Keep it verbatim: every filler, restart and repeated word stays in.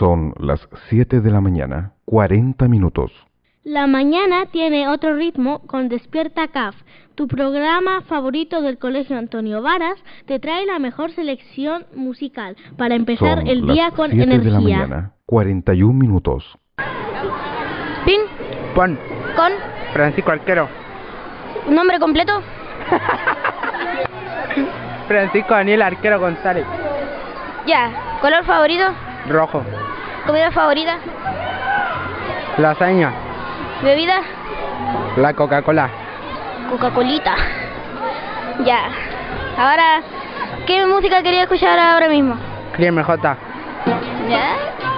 Son las siete de la mañana, cuarenta minutos. La mañana tiene otro ritmo con Despierta C A F. Tu programa favorito del Colegio Antonio Varas te trae la mejor selección musical para empezar Son el las día con siete energía. de la mañana, cuarenta y un minutos. Pin. Pon. Con. Francisco Arquero. ¿Un nombre completo? Francisco Daniel Arquero González. Ya. ¿Color favorito? Rojo. ¿Comida favorita? Lasaña. ¿Bebida? La Coca-Cola. Coca-Colita. Ya. Ahora, ¿qué música quería escuchar ahora mismo? Crimen J. ¿Ya?